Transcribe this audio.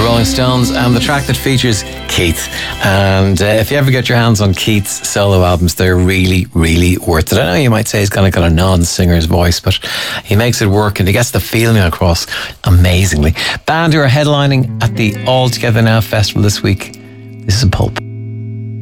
Rolling Stones, and the track that features Keith. And if you ever get your hands on Keith's solo albums, they're really, really worth it. I know you might say he's kind of got a non-singer's voice, but he makes it work and he gets the feeling across amazingly. Band who are headlining at the All Together Now Festival this week. This is Pulp.